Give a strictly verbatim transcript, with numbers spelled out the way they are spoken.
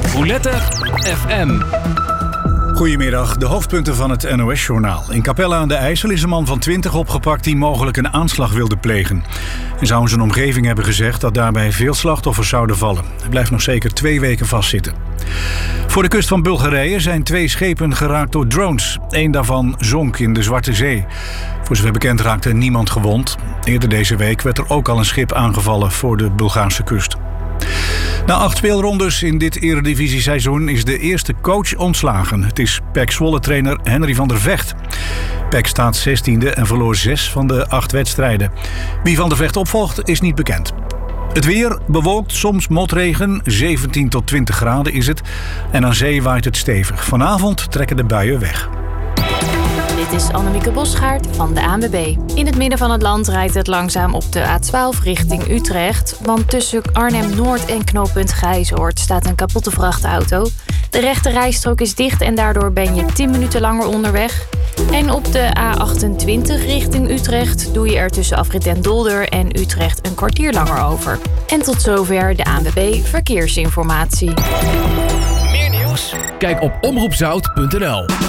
Roulette F M. Goedemiddag, de hoofdpunten van het N O S-journaal. In Capelle aan de IJssel is een man van twintig opgepakt die mogelijk een aanslag wilde plegen. Hij zou in zijn omgeving hebben gezegd dat daarbij veel slachtoffers zouden vallen. Hij blijft nog zeker twee weken vastzitten. Voor de kust van Bulgarije zijn twee schepen geraakt door drones. Eén daarvan zonk in de Zwarte Zee. Voor zover bekend raakte niemand gewond. Eerder deze week werd er ook al een schip aangevallen voor de Bulgaarse kust. Na acht speelrondes in dit eredivisieseizoen is de eerste coach ontslagen. Het is P E C Zwolle-trainer Henry van der Vecht. P E C staat zestiende en verloor zes van de acht wedstrijden. Wie Van der Vecht opvolgt is niet bekend. Het weer bewolkt, soms motregen, zeventien tot twintig graden is het. En aan zee waait het stevig. Vanavond trekken de buien weg. Dit is Annemieke Bosgaard van de A N W B. In het midden van het land rijdt het langzaam op de A twaalf richting Utrecht. Want tussen Arnhem-Noord en knooppunt Grijzoord staat een kapotte vrachtauto. De rechte rijstrook is dicht en daardoor ben je tien minuten langer onderweg. En op de A achtentwintig richting Utrecht doe je er tussen Afrit Den Dolder en Utrecht een kwartier langer over. En tot zover de A N W B Verkeersinformatie. Meer nieuws? Kijk op omroep zout punt n l.